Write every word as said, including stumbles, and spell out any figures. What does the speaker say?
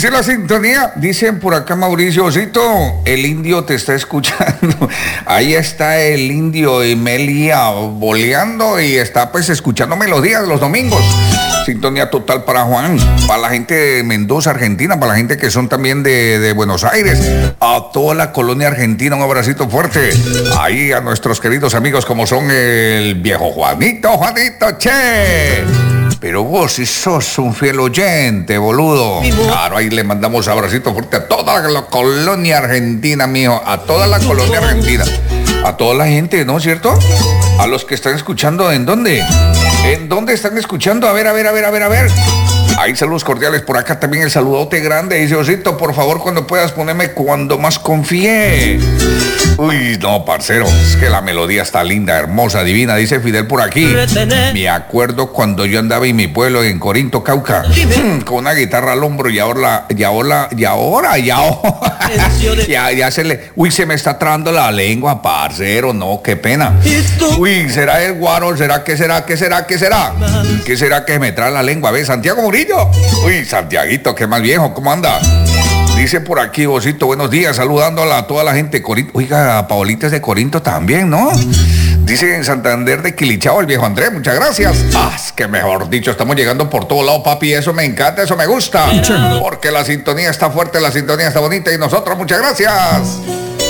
Dice la sintonía, dicen por acá Mauricio Osito, el indio te está escuchando. Ahí está el indio Emelia boleando y está pues escuchando melodías los domingos. Sintonía total para Juan, para la gente de Mendoza, Argentina, para la gente que son también de, de Buenos Aires, a toda la colonia argentina, un abracito fuerte. Ahí a nuestros queridos amigos como son el viejo Juanito, Juanito, che. Pero vos si sos un fiel oyente, boludo. Claro, ahí le mandamos abracito fuerte a toda la colonia argentina, mijo, a toda la colonia argentina. A toda la gente, ¿no es cierto? A los que están escuchando, ¿en dónde? ¿En dónde están escuchando? A ver, a ver, a ver, a ver, a ver. Ahí saludos cordiales, por acá también el saludote grande. Dice Osito, por favor, cuando puedas ponerme Cuando Más Confié. Uy, no, parcero, es que la melodía está linda, hermosa, divina. Dice Fidel por aquí. Me acuerdo cuando yo andaba en mi pueblo, en Corinto, Cauca, con una guitarra al hombro y ahora, y ahora, y ahora, y ahora, ya, ya se le, uy, se me está trabando la lengua, parcero, no, qué pena. Uy, ¿será el guaro? ¿Será que será? ¿Qué será? ¿Qué será? ¿Qué será que me trae la lengua? A ver, Santiago Murillo. Uy, Santiaguito, qué más viejo, ¿cómo anda? Dice por aquí, Osito, buenos días, saludando a toda la gente de Corinto. Oiga, a Paolitas de Corinto también, ¿no? Dice en Santander de Quilichao, el viejo Andrés, muchas gracias. Ah, es que mejor dicho, estamos llegando por todo lado, papi, eso me encanta, eso me gusta. Porque la sintonía está fuerte, la sintonía está bonita y nosotros, muchas gracias.